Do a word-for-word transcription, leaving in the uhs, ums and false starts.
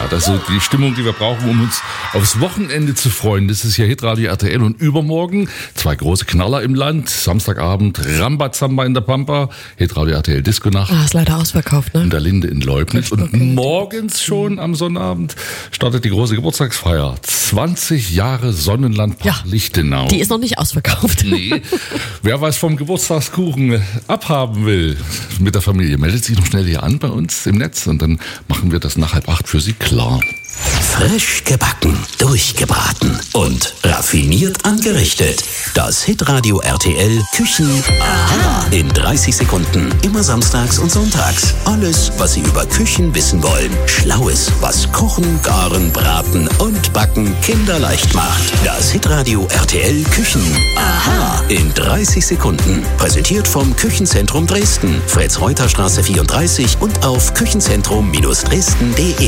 Das ist so die Stimmung, die wir brauchen, um uns aufs Wochenende zu freuen. Das ist ja Hitradio R T L und übermorgen zwei große Knaller im Land. Samstagabend Rambazamba in der Pampa, Hitradio R T L Disco-Nacht. Ah, ist leider ausverkauft, ne? In der Linde in Leubnitz. Und Okay. morgens schon am Sonnabend startet die große Geburtstagsfeier. zwanzig Jahre Sonnenlandpark Ja, Lichtenau. Die ist noch nicht ausverkauft. Nee, wer was vom Geburtstagskuchen abhaben will mit der Familie, meldet sich noch schnell hier an bei uns im Netz und dann machen wir das nach halb acht für Sie klar. Frisch gebacken, durchgebraten und raffiniert angerichtet. Das Hitradio R T L Küchen Aha in dreißig Sekunden. Immer samstags und sonntags. Alles, was Sie über Küchen wissen wollen. Schlaues, was Kochen, Garen, Braten und Backen kinderleicht macht. Das Hitradio R T L Küchen Aha in dreißig Sekunden. Präsentiert vom Küchenzentrum Dresden. Fritz-Reuter-Straße vierunddreißig und auf küchenzentrum Dresden punkt de.